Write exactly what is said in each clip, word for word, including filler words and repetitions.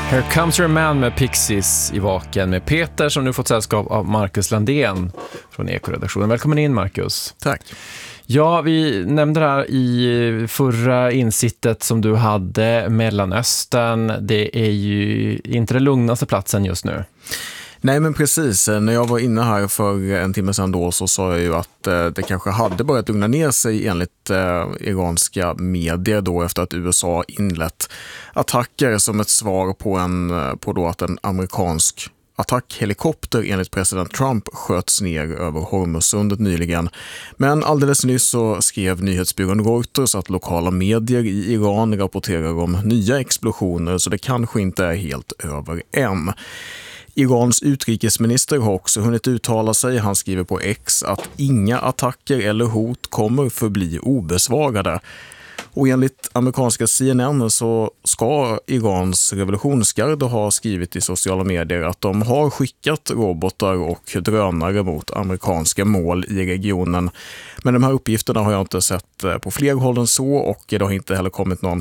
Here Comes Your Man med Pixies i Vaken med Peter som nu fått sällskap av Marcus Landén från Ekoredaktionen. Välkommen in, Marcus. Tack. Ja, vi nämnde det här i förra insittet som du hade, Mellanöstern. Det är ju inte den lugnaste platsen just nu. Nej, men precis. När jag var inne här för en timme sedan då så sa jag ju att eh, det kanske hade börjat lugna ner sig enligt eh, iranska medier då efter att U S A inlett attacker som ett svar på, en, på då att en amerikansk attackhelikopter enligt president Trump sköts ner över Hormuzsundet nyligen. Men alldeles nyss så skrev nyhetsbyrån Reuters att lokala medier i Iran rapporterar om nya explosioner, så det kanske inte är helt över än. Irans utrikesminister har också hunnit uttala sig. Han skriver på X att inga attacker eller hot kommer förbli obesvarade. Och enligt amerikanska C N N så ska Irans revolutionsgarde ha skrivit i sociala medier att de har skickat robotar och drönare mot amerikanska mål i regionen. Men de här uppgifterna har jag inte sett på fler håll än så, och det har inte heller kommit någon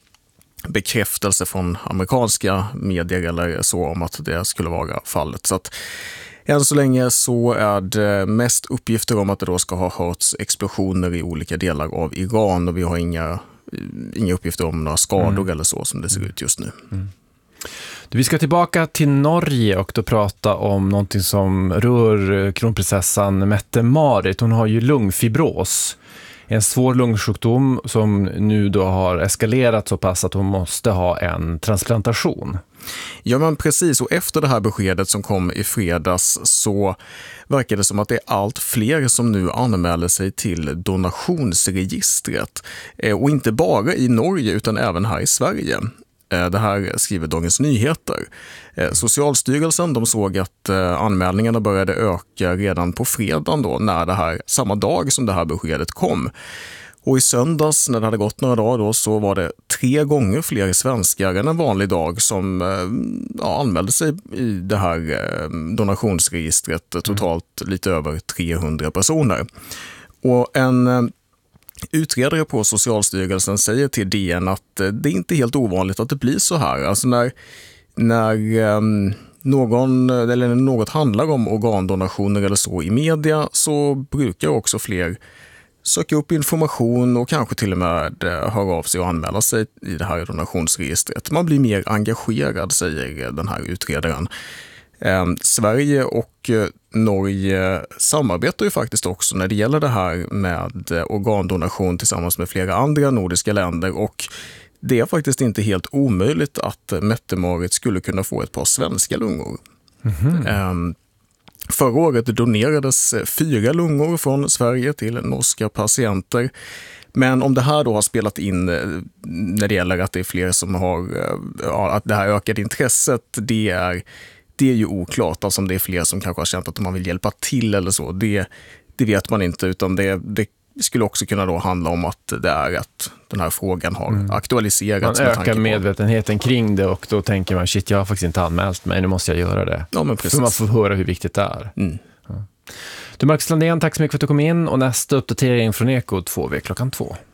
bekräftelse från amerikanska medier eller så om att det skulle vara fallet. Så att än så länge så är det mest uppgifter om att det då ska ha hörts explosioner i olika delar av Iran, och vi har inga, inga uppgifter om några skador mm. eller så som det ser ut just nu. Mm. Vi ska tillbaka till Norge och då prata om någonting som rör kronprinsessan Mette-Marit. Hon har ju lungfibros. En svår lungsjukdom som nu då har eskalerat så pass att hon måste ha en transplantation. Ja, men precis. Och efter det här beskedet som kom i fredags så verkar det som att det är allt fler som nu anmäler sig till donationsregistret. Och inte bara i Norge utan även här i Sverige. Det här skriver Dagens Nyheter. Socialstyrelsen de såg att anmälningarna började öka redan på fredagen då, när det här, samma dag som det här beskedet kom. Och i söndags när det hade gått några dagar då, så var det tre gånger fler svenskar än en vanlig dag som ja, anmälde sig i det här donationsregistret. Totalt lite över trehundra personer. Och en utredare på Socialstyrelsen säger till D N att det är inte helt ovanligt att det blir så här. Alltså när, när um, någon, eller något handlar om organdonationer eller så i media, så brukar också fler söka upp information och kanske till och med höra av sig och anmäla sig i det här donationsregistret. Man blir mer engagerad, säger den här utredaren. Eh, Sverige och eh, Norge samarbetar ju faktiskt också när det gäller det här med eh, organdonation tillsammans med flera andra nordiska länder, och det är faktiskt inte helt omöjligt att Mette-Marit skulle kunna få ett par svenska lungor. Mm-hmm. Eh, förra året donerades fyra lungor från Sverige till norska patienter. Men om det här då har spelat in när det gäller att det är fler som har, ja, att det här ökade intresset, det är Det är ju oklart, alltså om det är fler som kanske har känt att man vill hjälpa till eller så. Det, det vet man inte, utan det, det skulle också kunna då handla om att det är att den här frågan har mm. aktualiserats. Man ökar medvetenheten kring det, och då tänker man, shit, jag har faktiskt inte anmält mig, nu måste jag göra det. Ja, men precis. För man får höra hur viktigt det är. Mm. Ja. Du, Marcus Landén, tack så mycket för att du kom in, och nästa uppdatering från Eko två vid klockan två.